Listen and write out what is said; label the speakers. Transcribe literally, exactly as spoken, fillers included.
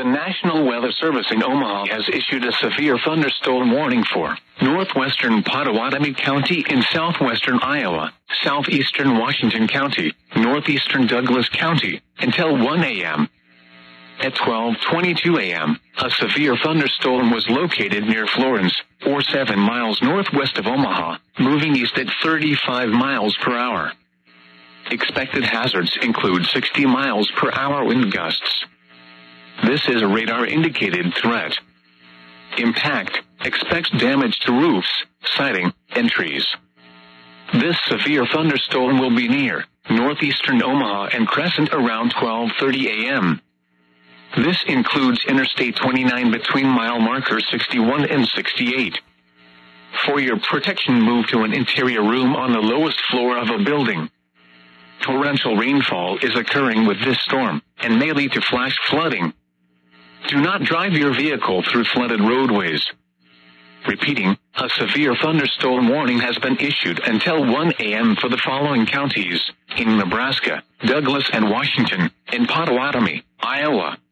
Speaker 1: The National Weather Service in Omaha has issued a severe thunderstorm warning for northwestern Pottawatomie County in southwestern Iowa, southeastern Washington County, northeastern Douglas County, until one a m At twelve twenty-two a m, a severe thunderstorm was located near Florence, or seven miles northwest of Omaha, moving east at thirty-five miles per hour. Expected hazards include sixty miles per hour wind gusts. This is a radar-indicated threat. Impact: expects damage to roofs, siding, and trees. This severe thunderstorm will be near northeastern Omaha and Crescent around twelve thirty a m This includes Interstate twenty-nine between mile markers sixty-one and sixty-eight. For your protection, move to an interior room on the lowest floor of a building. Torrential rainfall is occurring with this storm, and may lead to flash flooding. Do not drive your vehicle through flooded roadways. Repeating, a severe thunderstorm warning has been issued until one a m for the following counties: in Nebraska, Douglas and Washington, in Pottawatomie, Iowa,